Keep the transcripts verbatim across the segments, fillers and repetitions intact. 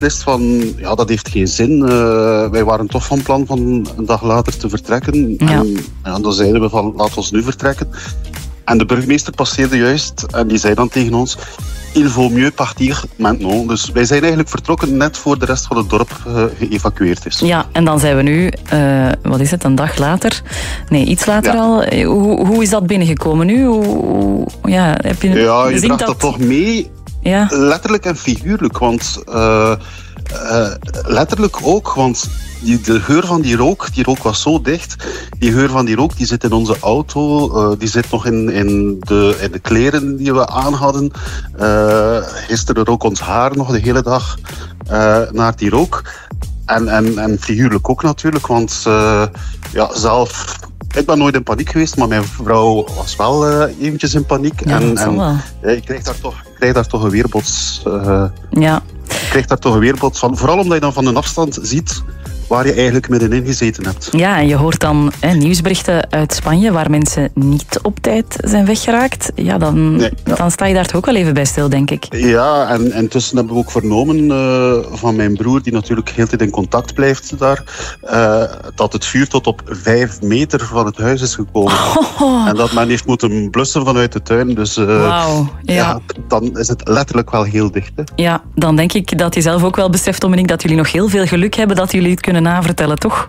beslist van, ja, dat heeft geen zin. Uh, wij waren toch van plan van een dag later te vertrekken. Ja. En ja, dan zeiden we van, laat ons nu vertrekken. En de burgemeester passeerde juist en die zei dan tegen ons, il vaut mieux partir maintenant. Dus wij zijn eigenlijk vertrokken net voor de rest van het dorp uh, geëvacueerd is. Ja, en dan zijn we nu, uh, wat is het, een dag later? Nee, iets later ja. al. Hoe, hoe is dat binnengekomen nu? Hoe, ja, heb je, ja, je draagt dat... dat toch mee, ja. letterlijk en figuurlijk. Want uh, uh, letterlijk ook, want die, de geur van die rook, die rook was zo dicht. Die geur van die rook die zit in onze auto, uh, die zit nog in, in, de, in de kleren die we aan hadden. Uh, gisteren rook ons haar nog de hele dag uh, naar die rook. En, en, en figuurlijk ook natuurlijk, want uh, ja, zelf... Ik ben nooit in paniek geweest, maar mijn vrouw was wel uh, eventjes in paniek. Ja, en, dat en wel. Ja, ik krijg daar toch, ik krijg daar toch een weerbots. Uh, ja. Ik krijg daar toch een weerbots van. Vooral omdat je dan van een afstand ziet waar je eigenlijk middenin gezeten hebt. Ja, en je hoort dan hè, nieuwsberichten uit Spanje waar mensen niet op tijd zijn weggeraakt. Ja, dan, nee, ja. dan sta je daar toch ook wel even bij stil, denk ik. Ja, en intussen hebben we ook vernomen uh, van mijn broer, die natuurlijk heel de tijd in contact blijft daar, uh, dat het vuur tot op vijf meter van het huis is gekomen. Oh. En dat men heeft moeten blussen vanuit de tuin. Dus uh, Wauw, ja. ja, dan is het letterlijk wel heel dicht. Hè. Ja, dan denk ik dat je zelf ook wel beseft, Dominique, dat jullie nog heel veel geluk hebben dat jullie het kunnen navertellen, toch?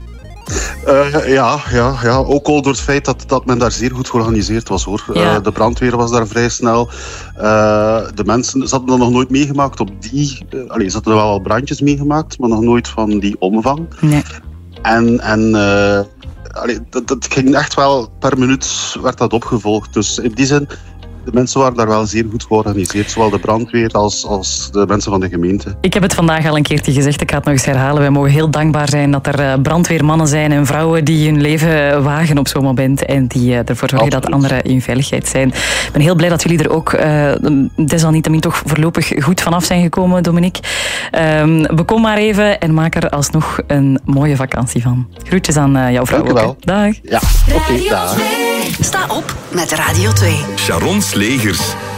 Uh, ja, ja, ja, ook al door het feit dat, dat men daar zeer goed georganiseerd was, hoor. Ja. Uh, de brandweer was daar vrij snel. Uh, de mensen, ze hadden dat nog nooit meegemaakt op die... Uh, allee, ze hadden wel al brandjes meegemaakt, maar nog nooit van die omvang. Nee. En... en uh, allee, dat, dat ging echt wel per minuut werd dat opgevolgd. Dus in die zin... De mensen waren daar wel zeer goed georganiseerd, zowel de brandweer als, als de mensen van de gemeente. Ik heb het vandaag al een keertje gezegd, ik ga het nog eens herhalen. Wij mogen heel dankbaar zijn dat er brandweermannen zijn en vrouwen die hun leven wagen op zo'n moment en die ervoor zorgen Absoluut. Dat anderen in veiligheid zijn. Ik ben heel blij dat jullie er ook uh, desalniettemin toch voorlopig goed vanaf zijn gekomen, Dominique. Um, bekom maar even en maak er alsnog een mooie vakantie van. Groetjes aan uh, jouw vrouw. Dank je wel. Dag. Ja, oké, okay, dag. Sta op met Radio twee. Sharon Slegers.